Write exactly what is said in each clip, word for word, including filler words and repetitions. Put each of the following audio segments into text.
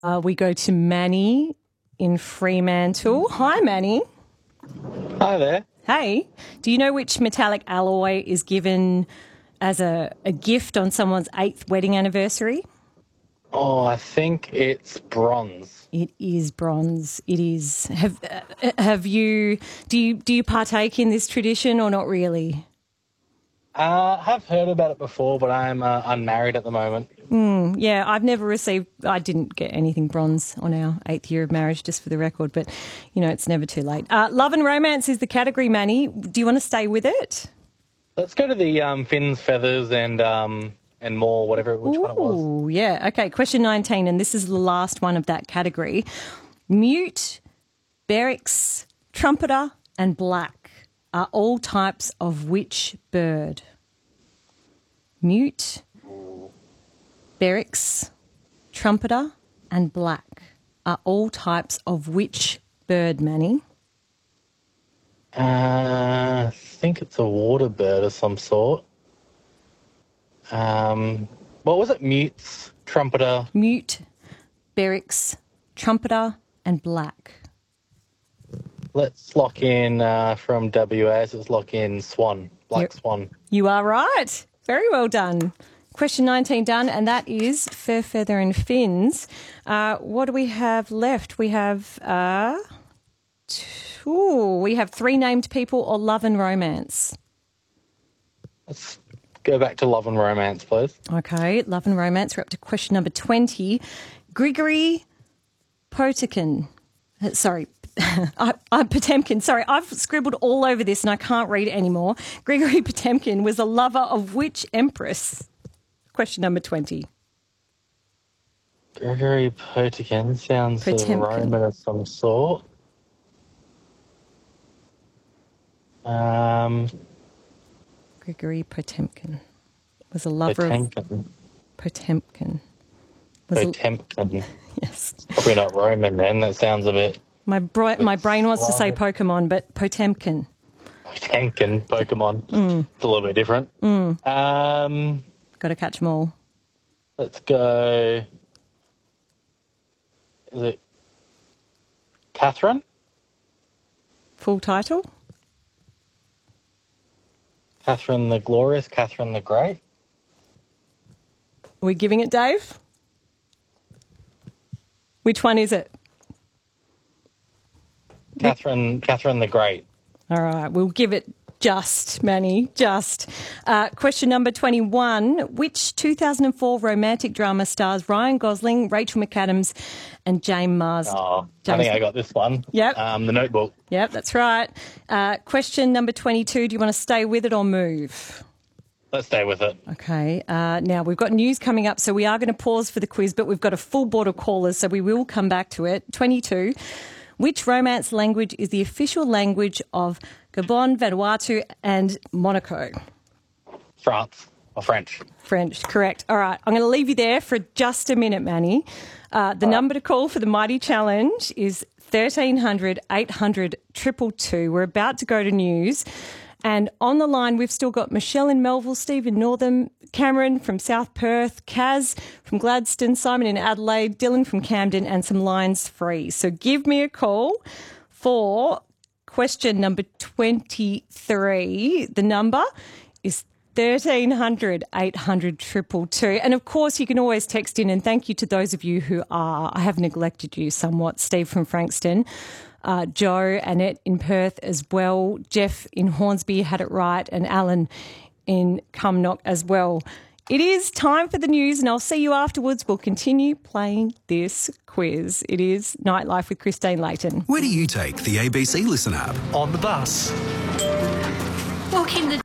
Uh, we go to Manny in Fremantle. Hi, Manny. Hi there. Hey, do you know which metallic alloy is given as a, a gift on someone's eighth wedding anniversary? Oh, I think it's bronze. It is bronze. It is. Have uh, have you do you do you partake in this tradition or not really? Uh, I have heard about it before, but I'm uh, unmarried at the moment. Mm, yeah, I've never received. I didn't get anything bronze on our eighth year of marriage, just for the record. But you know, it's never too late. Uh, love and romance is the category, Manny. Do you want to stay with it? Let's go to the um, fins, feathers, and um, and more, whatever which Ooh, one it was. Yeah. Okay. Question nineteen, and this is the last one of that category. Mute, barracks, trumpeter, and black are all types of which bird? Mute, barracks, trumpeter, and black are all types of which bird, Manny? Uh, I think it's a water bird of some sort. Um, what was it? Mutes, trumpeter. Mute, barracks, trumpeter, and black. Let's lock in uh, from W A. So let's lock in swan, black Yep. swan. You are right. Very well done. Question nineteen done, and that is fur, feather, and fins. Uh, what do we have left? We have uh, two. We have three named people or love and romance. Let's go back to love and romance, please. Okay, love and romance. We're up to question number twenty. Grigory Potemkin. Uh, Sorry, I, I, Potemkin. Sorry, I've scribbled all over this and I can't read it anymore. Grigory Potemkin was a lover of which empress? Question number twenty. Gregory Potemkin sounds a Potemkin. Roman of some sort. Um, Grigory Potemkin was a lover of Potemkin. Potemkin. Was a, Potemkin. yes. Probably not Roman then. That sounds a bit My bro- my brain wants to say Slavic. Pokemon, but Potemkin. Potemkin Pokemon. Mm. It's a little bit different. Um, Got to catch them all. let's go. Is it Catherine? Full title? Catherine the Glorious, Catherine the Great. Are we giving it, Dave? Which one is it? Catherine, Catherine the Great. All right, we'll give it just, Manny, just. Uh, question number twenty-one. Which two thousand four romantic drama stars Ryan Gosling, Rachel McAdams and James Marsden? Oh, I James- think I got this one. Yep. Um, The Notebook. Yep, that's right. Uh, question number twenty-two. Do you want to stay with it or move? Let's stay with it. Okay. Uh, now, we've got news coming up, so we are going to pause for the quiz, but we've got a full board of callers, so we will come back to it. twenty-two. Which romance language is the official language of Gabon, Vanuatu and Monaco? France or French. French, correct. All right, I'm going to leave you there for just a minute, Manny. Uh, the number to call for the Mighty Challenge is thirteen hundred, eight hundred, two two two. We're about to go to news. And on the line, we've still got Michelle in Melville, Steve in Northam, Cameron from South Perth, Kaz from Gladstone, Simon in Adelaide, Dylan from Camden, and some lines free. So give me a call for question number twenty-three. The number is thirteen hundred, eight hundred, two two two. And of course, you can always text in, and thank you to those of you who are. I have neglected you somewhat. Steve from Frankston, uh, Joe, Annette in Perth as well, Jeff in Hornsby had it right, and Alan in Cumnock as well. It is time for the news, and I'll see you afterwards. We'll continue playing this quiz. It is Nightlife with Christine Layton. Where do you take the A B C Listen app? On the bus. Walking the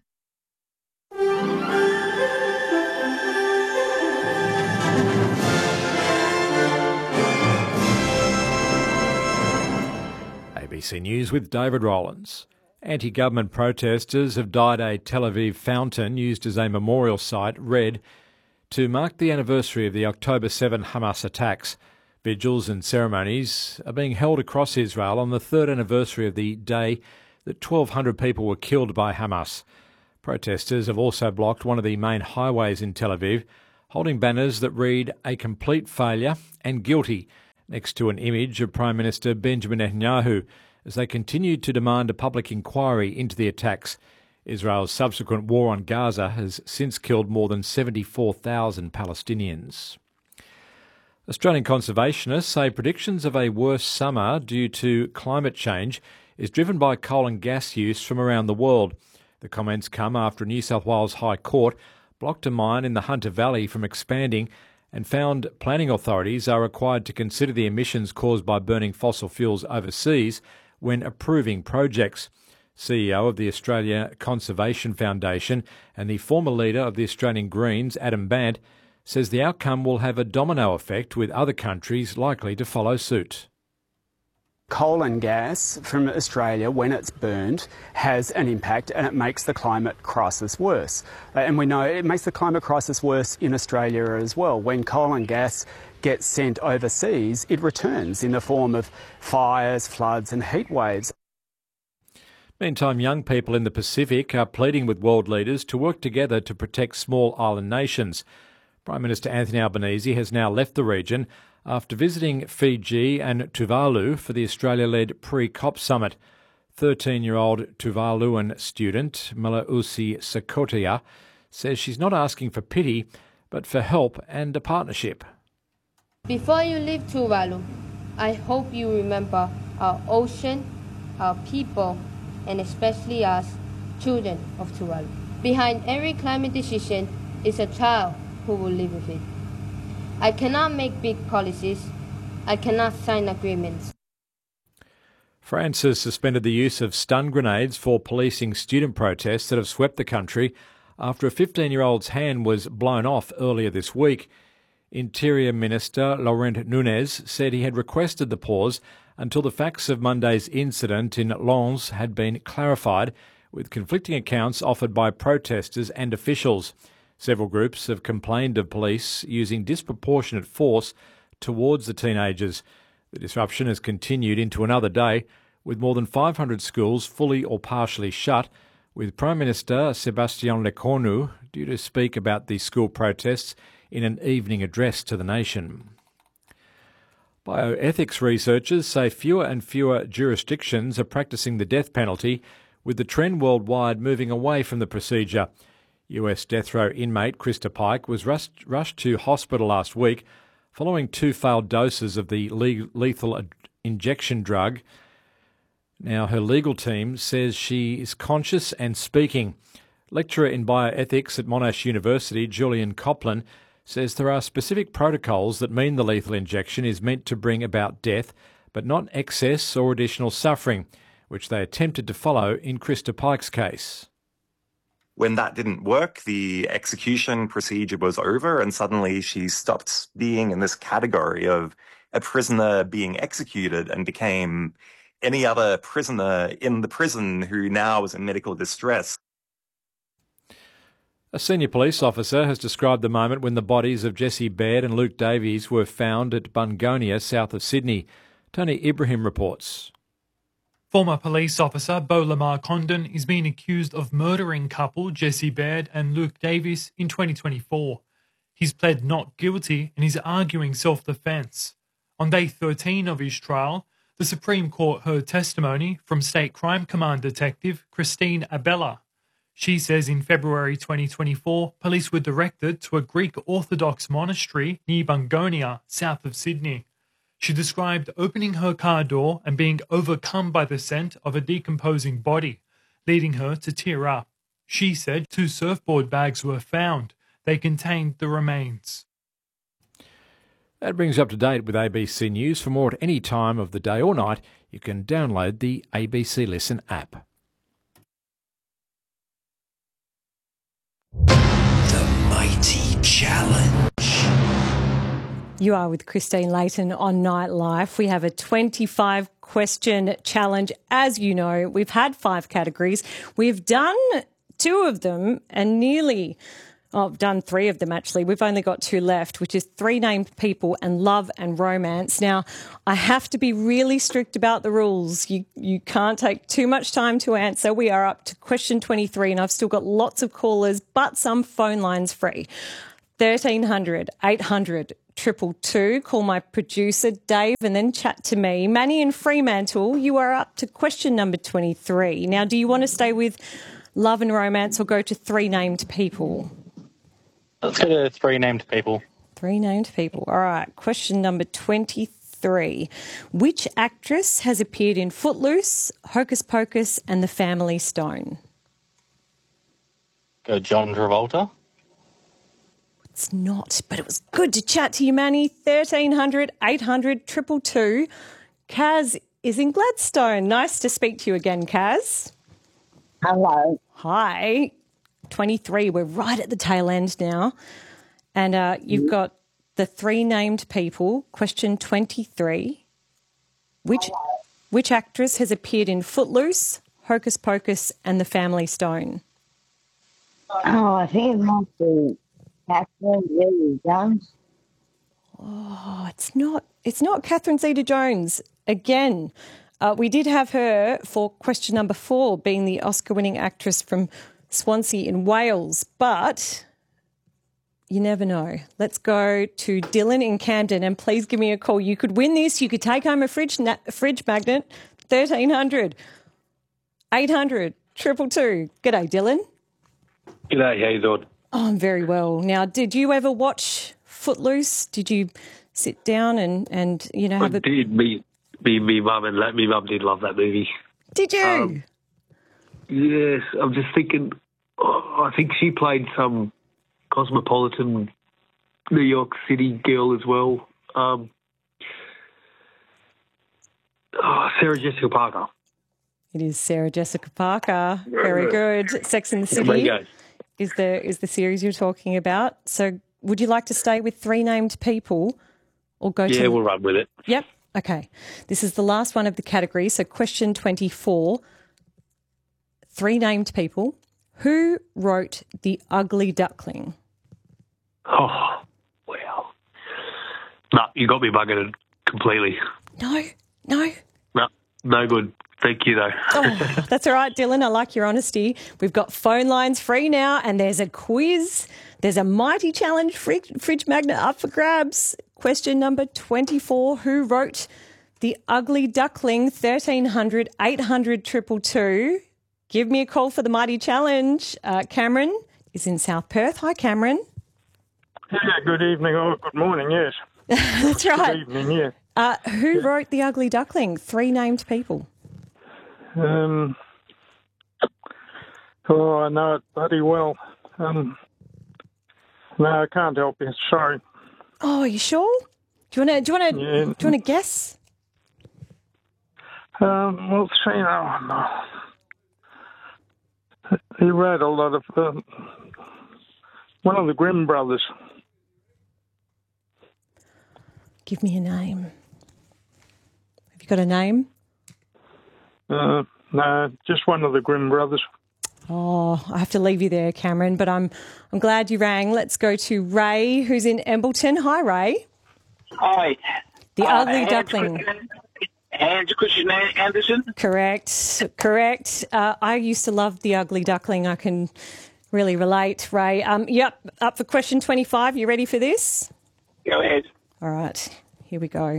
A B C News with David Rollins. Anti-government protesters have dyed a Tel Aviv fountain used as a memorial site red to mark the anniversary of the October seventh Hamas attacks. Vigils and ceremonies are being held across Israel on the third anniversary of the day that twelve hundred people were killed by Hamas. Protesters have also blocked one of the main highways in Tel Aviv, holding banners that read "A complete failure" and "Guilty" next to an image of Prime Minister Benjamin Netanyahu, as they continued to demand a public inquiry into the attacks. Israel's subsequent war on Gaza has since killed more than seventy-four thousand Palestinians. Australian conservationists say predictions of a worse summer due to climate change is driven by coal and gas use from around the world. The comments come after a New South Wales High Court blocked a mine in the Hunter Valley from expanding and found planning authorities are required to consider the emissions caused by burning fossil fuels overseas when approving projects. C E O of the Australia Conservation Foundation and the former leader of the Australian Greens, Adam Bandt, says the outcome will have a domino effect with other countries likely to follow suit. Coal and gas from Australia, when it's burned, has an impact and it makes the climate crisis worse. And we know it makes the climate crisis worse in Australia as well. When coal and gas gets sent overseas, it returns in the form of fires, floods and heat waves. Meantime, young people in the Pacific are pleading with world leaders to work together to protect small island nations. Prime Minister Anthony Albanese has now left the region after visiting Fiji and Tuvalu for the Australia-led pre-COP summit. thirteen-year-old Tuvaluan student Malausi Sakotia says she's not asking for pity, but for help and a partnership. Before you leave Tuvalu, I hope you remember our ocean, our people, and especially us, children of Tuvalu. Behind every climate decision is a child who will live with it. I cannot make big policies. I cannot sign agreements. France has suspended the use of stun grenades for policing student protests that have swept the country after a fifteen-year-old's hand was blown off earlier this week. Interior Minister Laurent Nunez said he had requested the pause until the facts of Monday's incident in Lens had been clarified, with conflicting accounts offered by protesters and officials. Several groups have complained of police using disproportionate force towards the teenagers. The disruption has continued into another day, with more than five hundred schools fully or partially shut, with Prime Minister Sébastien Lecornu due to speak about the school protests in an evening address to the nation. Bioethics researchers say fewer and fewer jurisdictions are practising the death penalty, with the trend worldwide moving away from the procedure. U S death row inmate Krista Pike was rushed, rushed to hospital last week following two failed doses of the le- lethal injection drug. Now, her legal team says she is conscious and speaking. Lecturer in bioethics at Monash University, Julian Copland, says there are specific protocols that mean the lethal injection is meant to bring about death, but not excess or additional suffering, which they attempted to follow in Krista Pike's case. When that didn't work, the execution procedure was over, and suddenly she stopped being in this category of a prisoner being executed and became any other prisoner in the prison who now was in medical distress. A senior police officer has described the moment when the bodies of Jesse Baird and Luke Davies were found at Bungonia, south of Sydney. Tony Ibrahim reports. Former police officer Beau Lamar Condon is being accused of murdering couple Jesse Baird and Luke Davies in twenty twenty-four. He's pled not guilty and is arguing self-defence. On day thirteen of his trial, the Supreme Court heard testimony from State Crime Command Detective Christine Abella. She says in February twenty twenty-four, police were directed to a Greek Orthodox monastery near Bungonia, south of Sydney. She described opening her car door and being overcome by the scent of a decomposing body, leading her to tear up. She said two surfboard bags were found. They contained the remains. That brings you up to date with A B C News. For more at any time of the day or night, you can download the A B C Listen app. The Mighty Challenge. You are with Christine Layton on Night Life. We have a twenty-five question challenge. As you know, we've had five categories. We've done two of them and nearly, oh, I've done three of them actually. We've only got two left, which is three named people and love and romance. Now, I have to be really strict about the rules. You, you can't take too much time to answer. We are up to question twenty-three and I've still got lots of callers, but some phone lines free. thirteen hundred, eight hundred, triple two. Call my producer, Dave, and then chat to me. Manny in Fremantle, you are up to question number twenty-three. Now, do you want to stay with love and romance or go to three named people? Let's go to three named people. Three named people. All right. Question number twenty-three. Which actress has appeared in Footloose, Hocus Pocus, and The Family Stone? Go John Travolta. It's not, but it was good to chat to you, Manny. thirteen hundred, eight hundred, two two two. Kaz is in Gladstone. Nice to speak to you again, Kaz. Hello. Hi. twenty-three. We're right at the tail end now. And uh, you've got the three named people. Question twenty-three. Which, which actress has appeared in Footloose, Hocus Pocus, and The Family Stone? Oh, I think it must be Catherine Zeta-Jones. Oh, it's not. It's not Catherine Zeta-Jones. Again, uh, we did have her for question number four, being the Oscar-winning actress from Swansea in Wales, but you never know. Let's go to Dylan in Camden, and please give me a call. You could win this. You could take home a fridge na- fridge magnet. thirteen hundred, eight hundred, two two two. G'day, Dylan. G'day, how you doing? Oh, I'm very well. Now, did you ever watch Footloose? Did you sit down and, and you know, have I a... did. Me, me, me mum and me mum did love that movie. Did you? Um, yes, I'm just thinking, oh, I think she played some cosmopolitan New York City girl as well. Um, oh, Sarah Jessica Parker. It is Sarah Jessica Parker. Very good. Sex and the There you City go. is the is the series you're talking about. So would you like to stay with three named people or go to... Yeah, we'll run with it. Yep. Okay. This is the last one of the category. So question twenty-four. Three named people. Who wrote The Ugly Duckling? Oh, wow. No, you got me buggered completely. No, no. No, no good. Thank you, though. Oh, that's all right, Dylan. I like your honesty. We've got phone lines free now, and there's a quiz. There's a mighty challenge fridge, fridge magnet up for grabs. Question number twenty-four. Who wrote The Ugly Duckling? thirteen hundred, eight hundred, two two two. Give me a call for the mighty challenge. Uh, Cameron is in South Perth. Hi, Cameron. Yeah, good evening or good morning, yes. That's right. Good evening, yeah. Uh, who wrote The Ugly Duckling? Three named people. Um, oh, I know it bloody well. Um, no, I can't help you. Sorry. Oh, are you sure? Do you want to? Do you want to? Yeah. Do you want to guess? Um, well, see, no, no. He wrote a lot of um, one of the Grimm brothers. Give me a name. Have you got a name? Uh, no, just one of the Grimm brothers. Oh, I have to leave you there, Cameron, but I'm I'm glad you rang. Let's go to Ray, who's in Embleton. Hi, Ray. Hi. The Uh, Ugly Hans Duckling. Christian- Hans Christian Anderson. Correct, correct. Uh, I used to love The Ugly Duckling. I can really relate, Ray. Um, yep, up for question twenty-five. You ready for this? Go ahead. All right, here we go.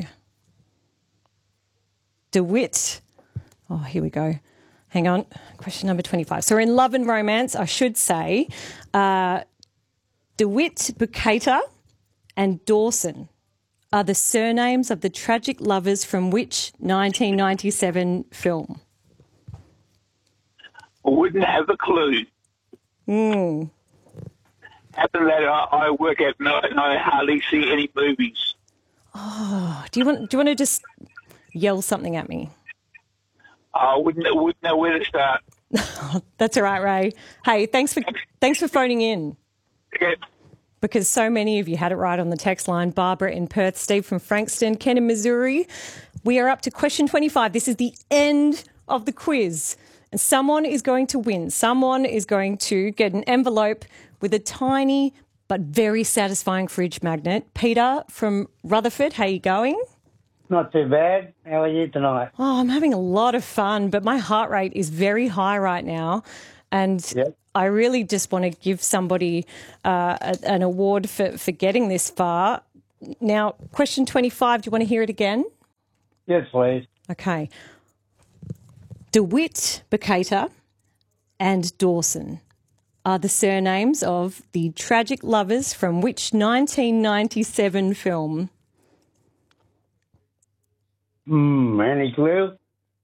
DeWitt. Oh, here we go. Hang on. Question number twenty-five. So we're in love and romance, I should say. Uh, DeWitt, Bukater and Dawson are the surnames of the tragic lovers from which nineteen ninety-seven film? I wouldn't have a clue. Mm. After that, I, I work at night and I hardly see any movies. Oh, do you want? Do you want to just yell something at me? I wouldn't wouldn't know where to start. That's all right, Ray. Hey, thanks for thanks for phoning in. Okay. Because so many of you had it right on the text line. Barbara in Perth, Steve from Frankston, Ken in Missouri. We are up to question twenty-five. This is the end of the quiz. And someone is going to win. Someone is going to get an envelope with a tiny but very satisfying fridge magnet. Peter from Rutherford, how are you going? Not too bad. How are you tonight? Oh, I'm having a lot of fun, but my heart rate is very high right now. And Yep. I really just want to give somebody uh, a, an award for, for getting this far. now, question twenty-five, do you want to hear it again? Yes, please. Okay. DeWitt, Bukater and Dawson are the surnames of the tragic lovers from which nineteen ninety-seven film? Hmm, any clue?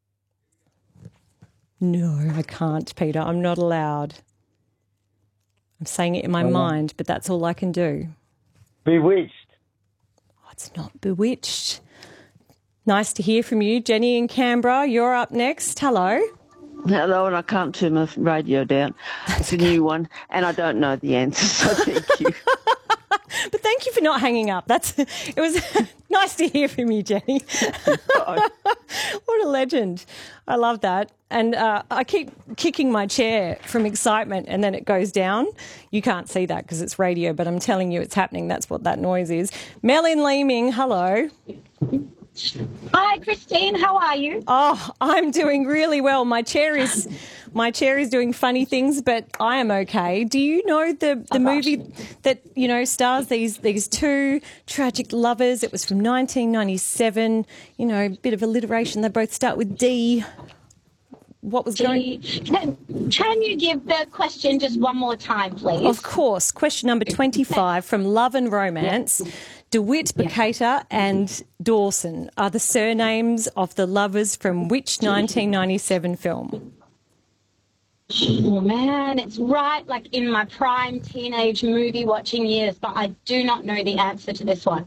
No, I can't, Peter. I'm not allowed. I'm saying it in my Oh. mind, but that's all I can do. Bewitched. Oh, it's not Bewitched. Nice to hear from you. Jenny in Canberra, you're up next. Hello. Hello, and I can't turn my radio down. It's a new one, and I don't know the answer, so thank you. But thank you for not hanging up. That's it was nice to hear from you, Jenny. What a legend. I love that. And uh, I keep kicking my chair from excitement and then it goes down. You can't see that because it's radio, but I'm telling you it's happening. That's what that noise is. Mel in Leeming, hello. Hi, Christine. How are you? Oh, I'm doing really well. My chair is my chair is doing funny things, but I am okay. Do you know the, the movie that, you know, stars these these two tragic lovers? It was from nineteen ninety-seven. You know, a bit of alliteration. They both start with D. What was going? Can, can you give the question just one more time, please? Of course. Question number twenty-five from Love and Romance. DeWitt, Bukater and Dawson are the surnames of the lovers from which nineteen ninety-seven film? Oh, man, it's right like in my prime teenage movie watching years, but I do not know the answer to this one.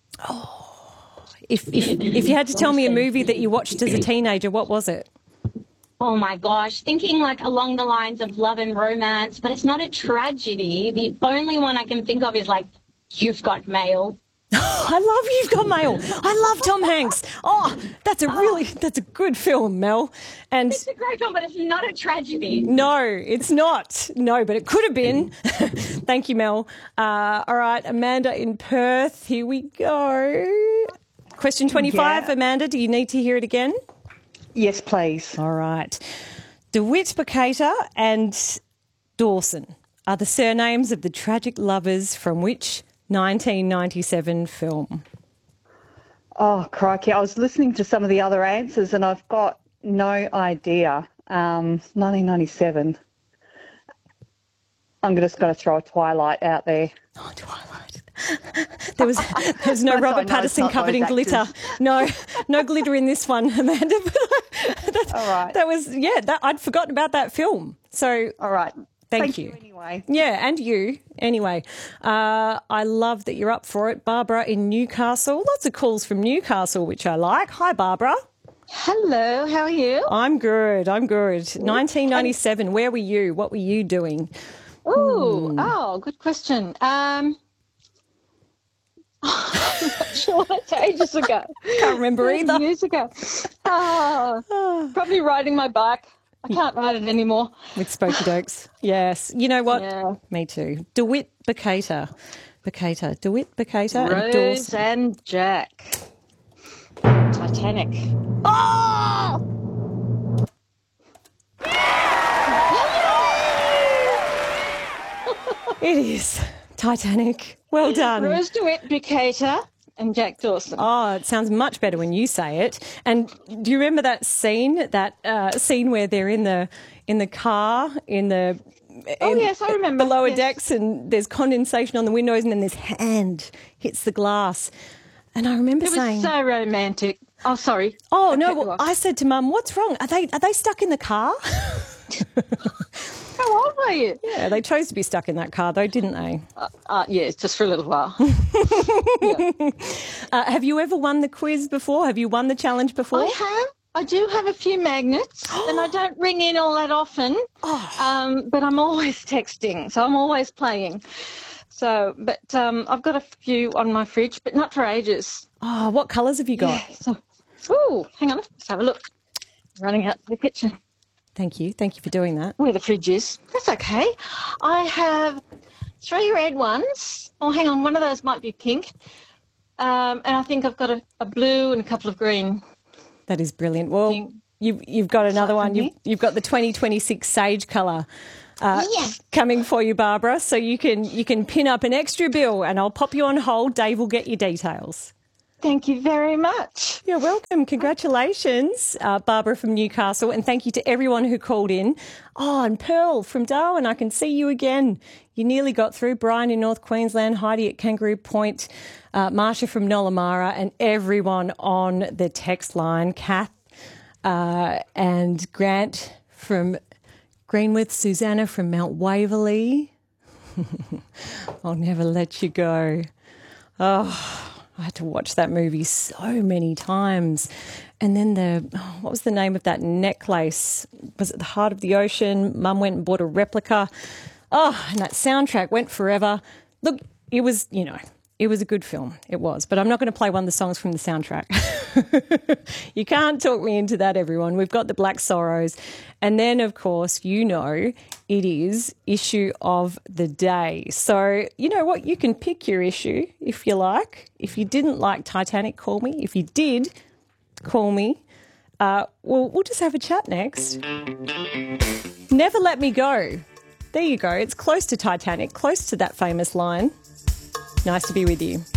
If, if, if you had to tell me a movie that you watched as a teenager, what was it? Oh, my gosh. Thinking like along the lines of Love and Romance, but it's not a tragedy. The only one I can think of is like You've Got Mail. I love You've Got Mail. I love Tom Hanks. Oh, that's a really, that's a good film, Mel. And It's a great film, but it's not a tragedy. no, it's not. No, but it could have been. Thank you, Mel. Uh, all right, Amanda in Perth. Here we go. Question twenty-five, Yeah. Amanda. Do you need to hear it again? Yes, please. All right. DeWitt, Bukater and Dawson are the surnames of the tragic lovers from which nineteen ninety-seven film? Oh, crikey. I was listening to some of the other answers and I've got no idea. Um, nineteen ninety-seven. I'm just going to throw a Twilight out there. Oh, Twilight. There was there was no I Robert know, it's Pattinson not covered in those glitter. actors. No, no glitter in this one, Amanda. That's, All right. That was, yeah, that, I'd forgotten about that film. So, all right. Thank, Thank you. you anyway. Yeah, and you. Anyway, uh, I love that you're up for it. Barbara in Newcastle. Lots of calls from Newcastle, which I like. Hi, Barbara. Hello, how are you? I'm good. I'm good. nineteen ninety-seven. Where were you? What were you doing? Ooh, Hmm. oh, good question. Um, I'm not sure. That's ages ago. Can't remember either. Years ago. Oh, probably riding my bike. I can't ride it anymore. With Spokey Dokes. Yes. You know what? Yeah. Me too. DeWitt, Bukater. Bukater. DeWitt, Bukater and Rose Dawson. and Jack. Titanic. Oh! It is. Titanic. Well done. Rose DeWitt, Bukater and Jack Dawson. Oh, it sounds much better when you say it. And do you remember that scene, that uh, scene where they're in the in the car, in the Oh, in yes, I remember. the lower Yes. decks, and there's condensation on the windows, and then this hand hits the glass. And I remember It was saying, so romantic. Oh, sorry. "Oh I no!" cut you Well, off. I said to Mum, "What's wrong? Are they are they stuck in the car?" How old were you? Yeah, they chose to be stuck in that car, though, didn't they? Uh, uh, yes, just for a little while. Uh, have you ever won the quiz before? Have you won the challenge before? I have. I do have a few magnets, and I don't ring in all that often. Um, but I'm always texting, so I'm always playing. So, but um, I've got a few on my fridge, but not for ages. Oh, what colours have you got? Yeah, so, ooh, hang on, let's have a look. Running out to the kitchen. Thank you. Thank you for doing that. Where the fridge is. That's okay. I have three red ones. Oh, hang on, one of those might be pink. Um, and I think I've got a, a blue and a couple of green. That is brilliant. Well, you've you've got another one. You've you've got the twenty twenty-six sage colour. uh, Yes. coming for you, Barbara. So you can you can pin up an extra bill, and I'll pop you on hold. Dave will get your details. Thank you very much. You're welcome. Congratulations, uh, Barbara from Newcastle, and thank you to everyone who called in. Oh, and Pearl from Darwin, I can see you again. You nearly got through. Brian in North Queensland, Heidi at Kangaroo Point, uh, Marsha from Nollamara, and everyone on the text line. Kath uh, and Grant from Greenwith, Susanna from Mount Waverley. I'll never let you go. Oh, I had to watch that movie so many times. And then the, oh, what was the name of that necklace? Was it The Heart of the Ocean? Mum went and bought a replica. Oh, and that soundtrack went forever. Look, it was, you know, it was a good film. It was. But I'm not going to play one of the songs from the soundtrack. You can't talk me into that, everyone. We've got the Black Sorrows. And then, of course, you know, it is issue of the day. So, you know what? You can pick your issue if you like. If you didn't like Titanic, call me. If you did, call me. Uh, well, we'll just have a chat next. Never Let Me Go. There you go. It's close to Titanic, close to that famous line. Nice to be with you.